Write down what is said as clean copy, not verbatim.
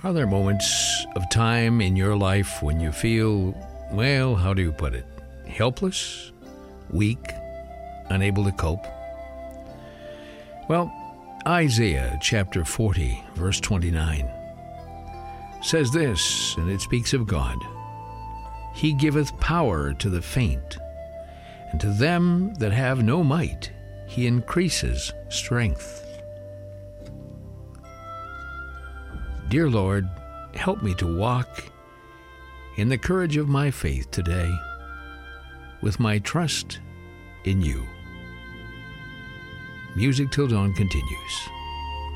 Are there moments of time in your life when you feel, well, how do you put it? Helpless? Weak? Unable to cope? Well, Isaiah chapter 40, verse 29 says this, and it speaks of God. He giveth power to the faint, and to them that have no might, he increases strength. Dear Lord, help me to walk in the courage of my faith today, with my trust in you. Music Till Dawn continues.